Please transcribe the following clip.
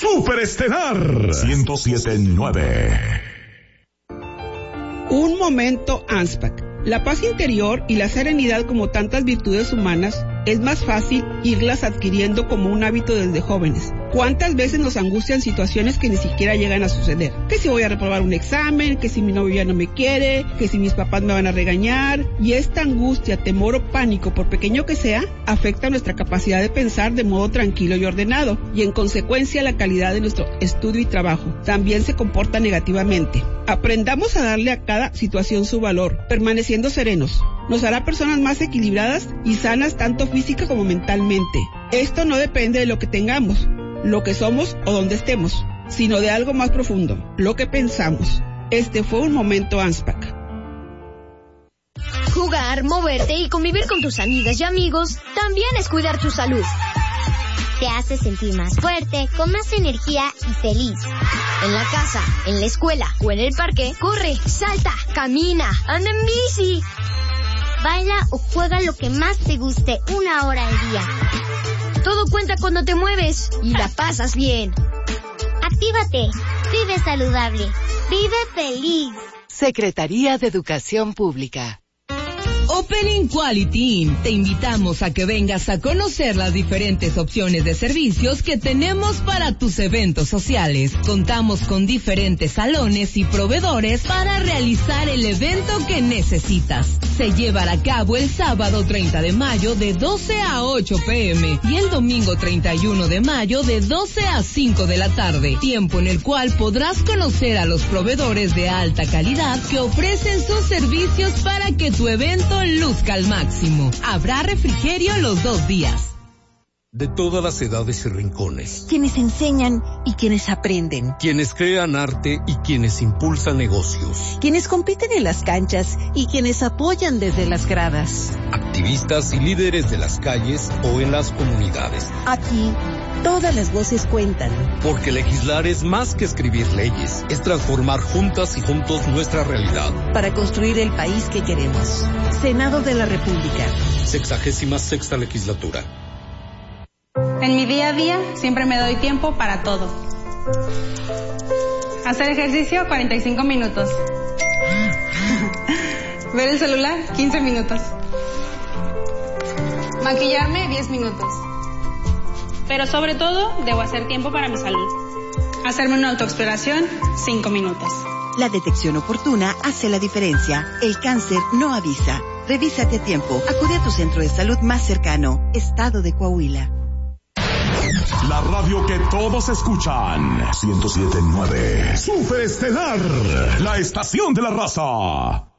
Superestelar 107.9. Un momento ANSPAC. La paz interior y la serenidad, como tantas virtudes humanas, es más fácil irlas adquiriendo como un hábito desde jóvenes. ¿Cuántas veces nos angustian situaciones que ni siquiera llegan a suceder? Que si voy a reprobar un examen, que si mi novio ya no me quiere, que si mis papás me van a regañar. Y esta angustia, temor o pánico, por pequeño que sea, afecta nuestra capacidad de pensar de modo tranquilo y ordenado, y en consecuencia la calidad de nuestro estudio y trabajo. También se comporta negativamente. Aprendamos a darle a cada situación su valor, permaneciendo serenos. Nos hará personas más equilibradas y sanas tanto física como mentalmente. Esto no depende de lo que tengamos, lo que somos o donde estemos, sino de algo más profundo, lo que pensamos. Este fue un momento ANSPAC. Jugar, moverte y convivir con tus amigas y amigos también es cuidar tu salud. Te hace sentir más fuerte, con más energía y feliz. En la casa, en la escuela o en el parque, corre, salta, camina, anda en bici. Baila o juega lo que más te guste 1 hora al día. Todo cuenta cuando te mueves y la pasas bien. Actívate, vive saludable, vive feliz. Secretaría de Educación Pública. Opening Quality Inn. Te invitamos a que vengas a conocer las diferentes opciones de servicios que tenemos para tus eventos sociales. Contamos con diferentes salones y proveedores para realizar el evento que necesitas. Se llevará a cabo el sábado 30 de mayo de 12 a 8 p.m. y el domingo 31 de mayo de 12 a 5 de la tarde. Tiempo en el cual podrás conocer a los proveedores de alta calidad que ofrecen sus servicios para que tu evento luzca al máximo. Habrá refrigerio los 2 días. De todas las edades y rincones. Quienes enseñan y quienes aprenden. Quienes crean arte y quienes impulsan negocios. Quienes compiten en las canchas y quienes apoyan desde las gradas. Activistas y líderes de las calles o en las comunidades. Aquí, todas las voces cuentan. Porque legislar es más que escribir leyes. Es transformar juntas y juntos nuestra realidad. Para construir el país que queremos. Senado de la República. 66ª legislatura. En mi día a día siempre me doy tiempo para todo. Hacer ejercicio 45 minutos. Ver el celular 15 minutos. Maquillarme 10 minutos. Pero sobre todo debo hacer tiempo para mi salud. Hacerme una autoexploración 5 minutos. La detección oportuna hace la diferencia. El cáncer no avisa. Revísate a tiempo. Acude a tu centro de salud más cercano. Estado de Coahuila. La radio que todos escuchan. 107.9. Superestelar. La estación de la raza.